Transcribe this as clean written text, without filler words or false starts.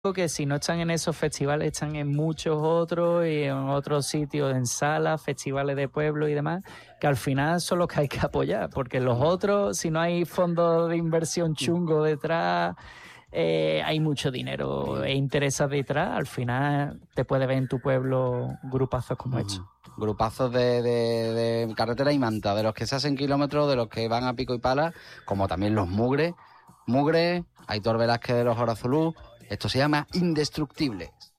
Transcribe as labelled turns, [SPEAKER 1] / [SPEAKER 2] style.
[SPEAKER 1] que si no están en esos festivales, están en muchos otros y en otros sitios, en salas, festivales de pueblo y demás, que al final son los que hay que apoyar, porque los otros, si no hay fondos de inversión chungo detrás, hay mucho dinero e intereses detrás, al final te puede ver en tu pueblo grupazos como estos.
[SPEAKER 2] Grupazos de carretera y manta, de los que se hacen kilómetros, de los que van a pico y pala, como también los Mugre, Aitor Velázquez de los Horazulú. Esto se llama Indestructibles.